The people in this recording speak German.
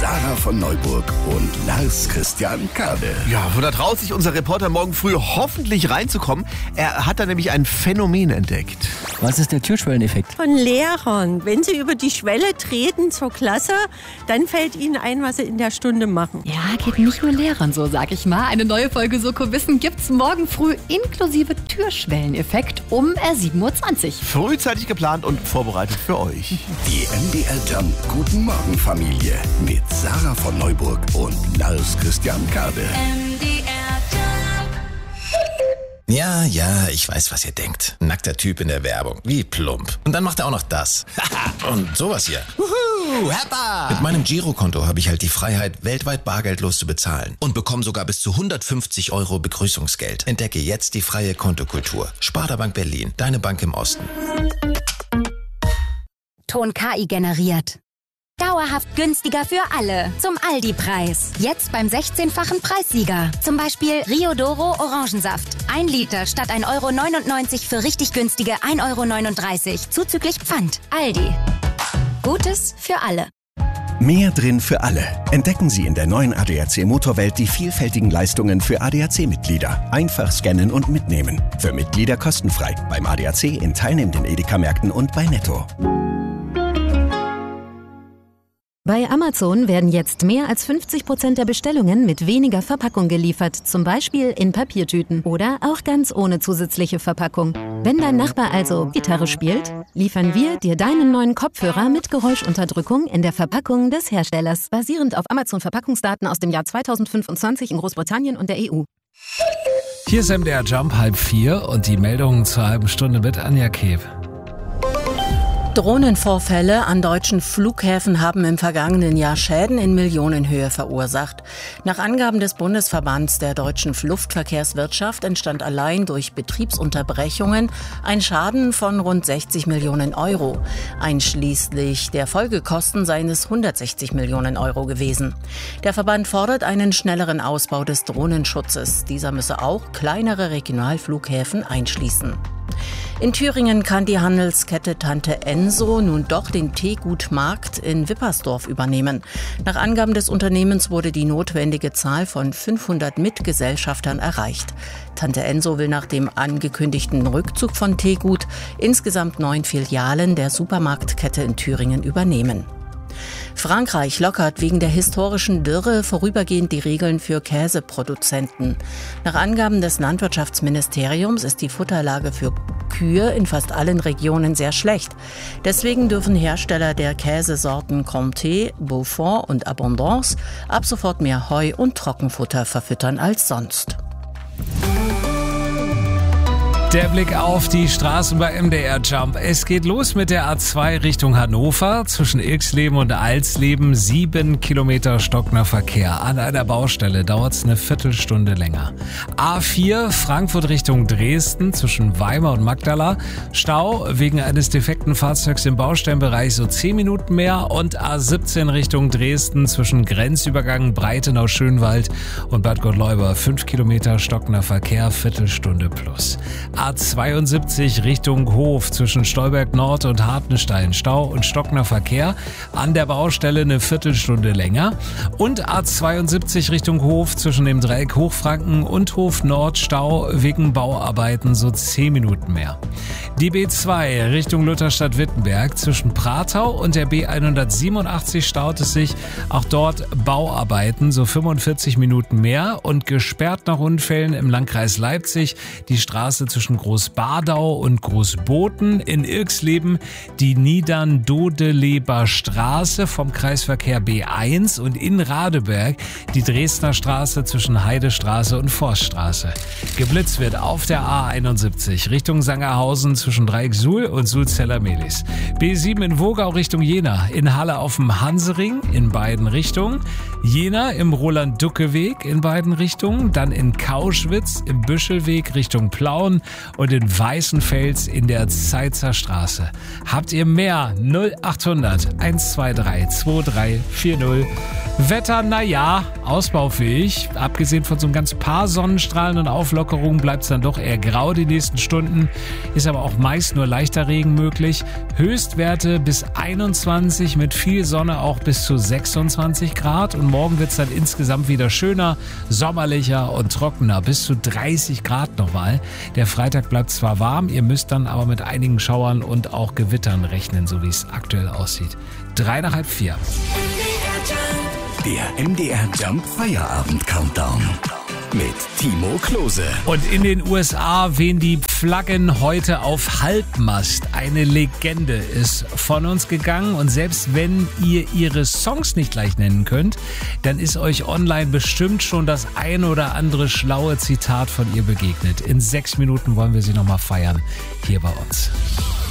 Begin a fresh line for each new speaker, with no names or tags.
Sarah von Neuburg und Lars Christian Kade.
Ja, da traut sich unser Reporter morgen früh hoffentlich reinzukommen. Er hat da nämlich ein Phänomen entdeckt.
Was ist der Türschwelleneffekt?
Von Lehrern. Wenn sie über die Schwelle treten zur Klasse, dann fällt ihnen ein, was sie in der Stunde machen.
Ja, geht nicht nur Lehrern so, sag ich mal. Eine neue Folge Soko Wissen gibt's morgen früh inklusive Türschwelleneffekt um 7:20 Uhr.
Frühzeitig geplant und vorbereitet für euch.
Die MDR Jump Guten Morgen Familie mit Sarah von Neuburg und Lars Christian Kade.
Ja, ich weiß, was ihr denkt. Nackter Typ in der Werbung. Wie plump. Und dann macht er auch noch das. Und sowas hier. Heppa! Mit meinem Girokonto habe ich halt die Freiheit, weltweit bargeldlos zu bezahlen. Und bekomme sogar bis zu 150 € Begrüßungsgeld. Entdecke jetzt die freie Kontokultur. Sparda Bank Berlin. Deine Bank im Osten.
Ton KI generiert. Dauerhaft günstiger für alle. Zum Aldi-Preis. Jetzt beim 16-fachen Preissieger. Zum Beispiel Rio Doro Orangensaft. 1 Liter statt 1,99 € für richtig günstige 1,39 € zuzüglich Pfand. Aldi. Gutes für alle.
Mehr drin für alle. Entdecken Sie in der neuen ADAC Motorwelt die vielfältigen Leistungen für ADAC-Mitglieder. Einfach scannen und mitnehmen. Für Mitglieder kostenfrei. Beim ADAC in teilnehmenden Edeka-Märkten und bei Netto.
Bei Amazon werden jetzt mehr als 50% der Bestellungen mit weniger Verpackung geliefert, zum Beispiel in Papiertüten oder auch ganz ohne zusätzliche Verpackung. Wenn dein Nachbar also Gitarre spielt, liefern wir dir deinen neuen Kopfhörer mit Geräuschunterdrückung in der Verpackung des Herstellers, basierend auf Amazon-Verpackungsdaten aus dem Jahr 2025 in Großbritannien und der EU.
Hier ist MDR Jump 3:30 und die Meldungen zur halben Stunde mit Anja Keeb.
Drohnenvorfälle an deutschen Flughäfen haben im vergangenen Jahr Schäden in Millionenhöhe verursacht. Nach Angaben des Bundesverbands der deutschen Luftverkehrswirtschaft entstand allein durch Betriebsunterbrechungen ein Schaden von rund 60 Millionen €. Einschließlich der Folgekosten seien es 160 Millionen € gewesen. Der Verband fordert einen schnelleren Ausbau des Drohnenschutzes. Dieser müsse auch kleinere Regionalflughäfen einschließen. In Thüringen kann die Handelskette Tante Enso nun doch den Teegutmarkt in Wippersdorf übernehmen. Nach Angaben des Unternehmens wurde die notwendige Zahl von 500 Mitgesellschaftern erreicht. Tante Enso will nach dem angekündigten Rückzug von Teegut insgesamt 9 Filialen der Supermarktkette in Thüringen übernehmen. Frankreich lockert wegen der historischen Dürre vorübergehend die Regeln für Käseproduzenten. Nach Angaben des Landwirtschaftsministeriums ist die Futterlage für Kühe in fast allen Regionen sehr schlecht. Deswegen dürfen Hersteller der Käsesorten Comté, Beaufort und Abondance ab sofort mehr Heu und Trockenfutter verfüttern als sonst.
Der Blick auf die Straßen bei MDR Jump. Es geht los mit der A2 Richtung Hannover. Zwischen Ilksleben und Alsleben 7 Kilometer stockender Verkehr. An einer Baustelle dauert es eine Viertelstunde länger. A4 Frankfurt Richtung Dresden zwischen Weimar und Magdala. Stau wegen eines defekten Fahrzeugs im Baustellenbereich so 10 Minuten mehr. Und A17 Richtung Dresden zwischen Grenzübergang Breitenau-Schönwald und Bad Gottleuba 5 Kilometer stockender Verkehr, Viertelstunde plus. A72 Richtung Hof zwischen Stolberg Nord und Hartenstein. Stau und stockender Verkehr. An der Baustelle eine Viertelstunde länger. Und A72 Richtung Hof zwischen dem Dreieck Hochfranken und Hof Nord. Stau wegen Bauarbeiten so 10 Minuten mehr. Die B2 Richtung Lutherstadt-Wittenberg zwischen Pratau und der B187 staut es sich. Auch dort Bauarbeiten so 45 Minuten mehr. Und gesperrt nach Unfällen im Landkreis Leipzig die Straße zwischen Großbadau und Großboten, in Ilksleben die Niedern-Dodeleber Straße vom Kreisverkehr B1 und in Radeberg die Dresdner Straße zwischen Heidestraße und Forststraße. Geblitzt wird auf der A71 Richtung Sangerhausen zwischen Dreieck Suhl und Sulzeller-Mehlis. B7 in Wogau Richtung Jena, in Halle auf dem Hansering in beiden Richtungen, Jena im Roland-Ducke-Weg in beiden Richtungen, dann in Kauschwitz im Büschelweg Richtung Plauen, und in Weißenfels in der Zeitzer Straße. Habt ihr mehr? 0800 123 2340. Wetter, naja, ausbaufähig. Abgesehen von so ein ganz paar Sonnenstrahlen und Auflockerungen bleibt es dann doch eher grau die nächsten Stunden. Ist aber auch meist nur leichter Regen möglich. Höchstwerte bis 21, mit viel Sonne auch bis zu 26 Grad. Und morgen wird es dann insgesamt wieder schöner, sommerlicher und trockener. Bis zu 30 Grad nochmal. Der Freitag bleibt zwar warm, ihr müsst dann aber mit einigen Schauern und auch Gewittern rechnen, so wie es aktuell aussieht. 3:30.
Der MDR Jump Feierabend Countdown mit Timo Klose.
Und in den USA wehen die Flaggen heute auf Halbmast. Eine Legende ist von uns gegangen und selbst wenn ihr ihre Songs nicht gleich nennen könnt, dann ist euch online bestimmt schon das ein oder andere schlaue Zitat von ihr begegnet. In 6 Minuten wollen wir sie nochmal feiern hier bei uns.